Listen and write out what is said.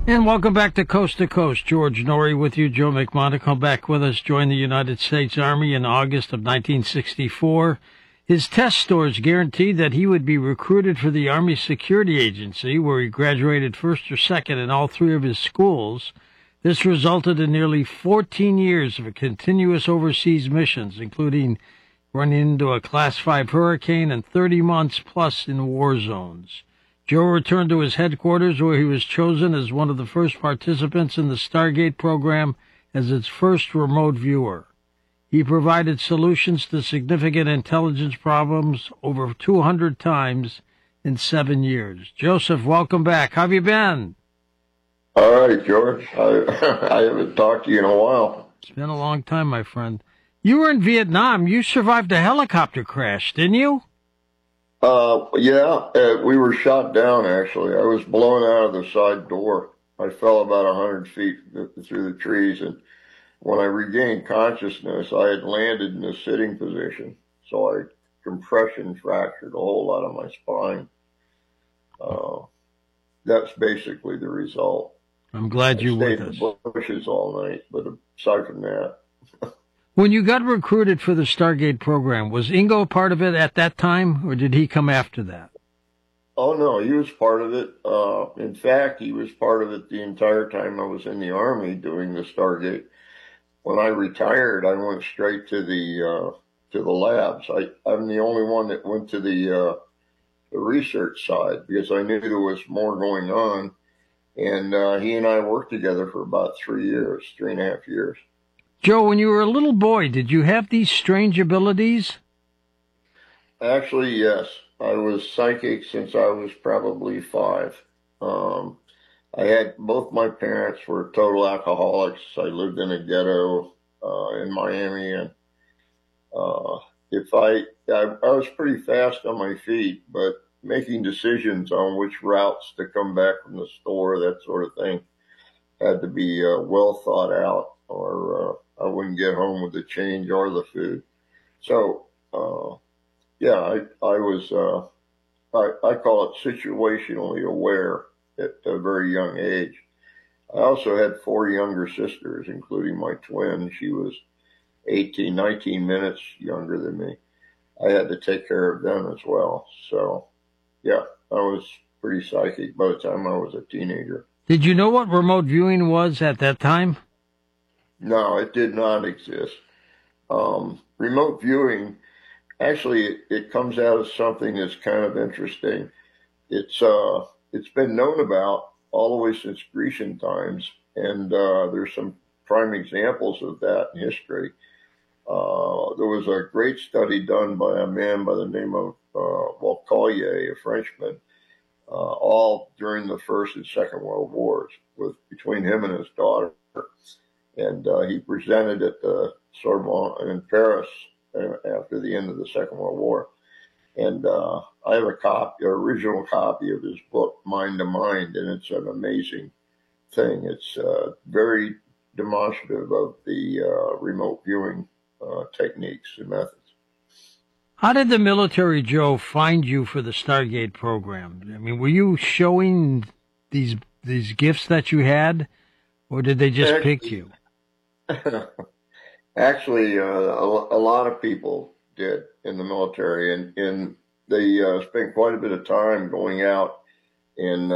And welcome back to Coast. George Norrie with you. Joe McMonagle back with us. Joined the United States Army in August of 1964. His test scores guaranteed that he would be recruited for the Army Security Agency, where he graduated first or second in all three of his schools. This resulted in nearly 14 years of continuous overseas missions, including running into a Class 5 hurricane and 30 months plus in war zones. Joe returned to his headquarters, where he was chosen as one of the first participants in the Stargate program as its first remote viewer. He provided solutions to significant intelligence problems over 200 times in 7 years. Joseph, welcome back. How have you been? All right, George. I haven't talked to you in a while. It's been a long time, my friend. You were in Vietnam. You survived a helicopter crash, didn't you? Yeah, we were shot down, actually. I was blown out of the side door. I fell about 100 feet through the trees, and when I regained consciousness, I had landed in a sitting position, so I compression fractured a whole lot of my spine. That's basically the result. I'm glad you're with us. I stayed in the bushes all night, but aside from that. When you got recruited for the Stargate program, was Ingo part of it at that time, or did he come after that? Oh, no, he was part of it. In fact, he was part of it the entire time I was in the Army doing the Stargate. When I retired, I went straight to the labs. I'm the only one that went to the research side because I knew there was more going on. And he and I worked together for about 3.5 years. Joe, when you were a little boy, did you have these strange abilities? Actually, yes. I was psychic since I was probably 5. I had both my parents were total alcoholics. I lived in a ghetto in Miami, and I was pretty fast on my feet, but making decisions on which routes to come back from the store, that sort of thing, had to be well thought out, or I wouldn't get home with the change or the food. So, yeah, I was, I call it situationally aware at a very young age. I also had 4 younger sisters, including my twin. She was 19 minutes younger than me. I had to take care of them as well. So, yeah, I was pretty psychic by the time I was a teenager. Did you know what remote viewing was at that time? No, it did not exist. Remote viewing, actually, it comes out of something that's kind of interesting. It's been known about all the way since Grecian times, and there's some prime examples of that in history. There was a great study done by a man by the name of Collier, a Frenchman, all during the First and Second World Wars, between him and his daughter. And he presented at the Sorbonne in Paris after the end of the Second World War. And I have an original copy of his book, Mind to Mind, and it's an amazing thing. It's very demonstrative of the remote viewing techniques and methods. How did the military, Joe, find you for the Stargate program? I mean, were you showing these gifts that you had, or did they just pick you? Actually, a lot of people did in the military, and they spent quite a bit of time going out and